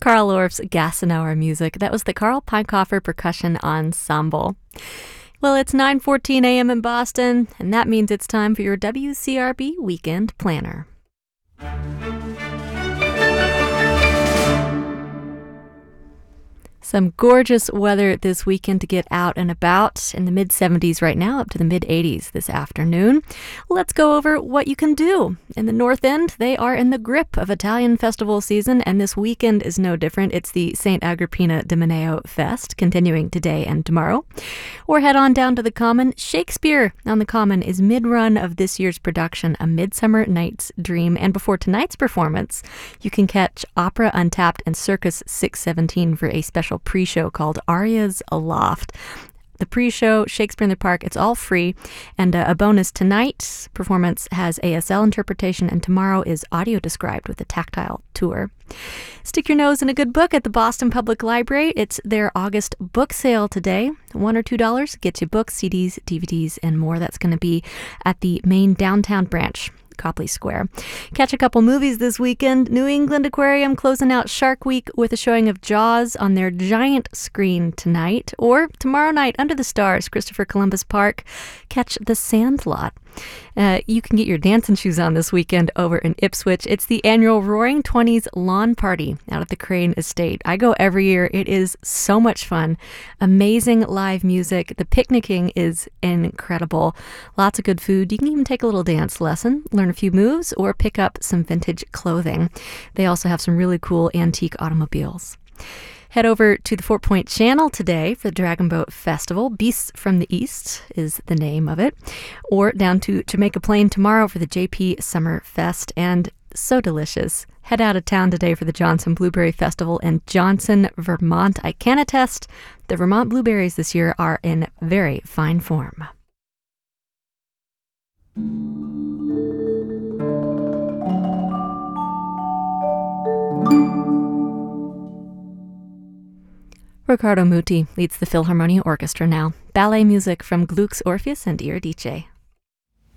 Carl Orff's Gassenauer music. That was the Carl Peinkhofer Percussion Ensemble. Well, it's 9:14 a.m. in Boston, and that means it's time for your WCRB Weekend Planner. Some gorgeous weather this weekend to get out and about, in the mid-70s right now, up to the mid-80s this afternoon. Let's go over what you can do. In the North End, they are in the grip of Italian festival season, and this weekend is no different. It's the St. Agrippina de Mineo Fest, continuing today and tomorrow. Or head on down to the Common. Shakespeare on the Common is mid-run of this year's production, A Midsummer Night's Dream. And before tonight's performance, you can catch Opera Untapped and Circus 617 for a special pre-show called Arias Aloft. The pre-show, Shakespeare in the Park, it's all free. And a bonus, tonight's performance has ASL interpretation, and tomorrow is audio described with a tactile tour. Stick your nose in a good book at the Boston Public Library. It's their August book sale today. $1 or $2 gets you books, CDs, DVDs, and more. That's going to be at the main downtown branch, Copley Square. Catch a couple movies this weekend. New England Aquarium closing out Shark Week with a showing of Jaws on their giant screen tonight. Or tomorrow night, Under the Stars, Christopher Columbus Park. Catch The Sandlot. You can get your dancing shoes on this weekend over in Ipswich. It's the annual Roaring Twenties Lawn Party out at the Crane Estate. I go every year. It is so much fun. Amazing live music. The picnicking is incredible. Lots of good food. You can even take a little dance lesson, learn a few moves, or pick up some vintage clothing. They also have some really cool antique automobiles. Head over to the Fort Point Channel today for the Dragon Boat Festival. Beasts from the East is the name of it. Or down to Jamaica Plain tomorrow for the JP Summer Fest. And so delicious. Head out of town today for the Johnson Blueberry Festival in Johnson, Vermont. I can attest the Vermont blueberries this year are in very fine form. Riccardo Muti leads the Philharmonia Orchestra now. Ballet music from Gluck's Orpheus and Eurydice.